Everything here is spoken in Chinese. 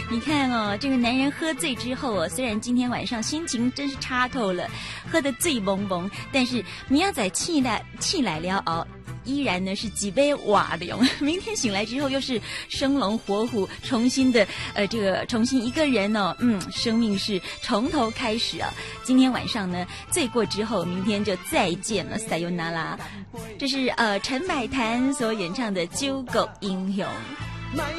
你看哦，这个男人喝醉之后哦，虽然今天晚上心情真是差透了，喝得醉蒙蒙，但是明仔载起来了哦，依然呢是几杯瓦凉。明天醒来之后又是生龙活虎，重新的重新一个人哦，生命是从头开始啊。今天晚上呢醉过之后，明天就再见了，撒由那拉。这是陈百潭所演唱的《酒国英雄》。